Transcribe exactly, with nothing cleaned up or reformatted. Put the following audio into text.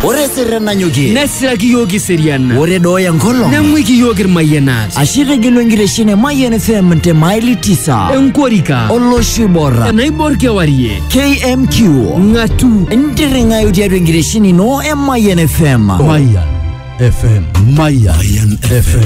ore serena nyoki nesiraki yoki seriana ore doya ngolo nemwiki yoki mayenat ashire gilwengireshine Mayen F M te maili tisa enkorika oloshibora enaibor kewarie K M Q ngatu ndiringa yutiatu ngireshini no e Mayen F M Mayen F M Mayen F M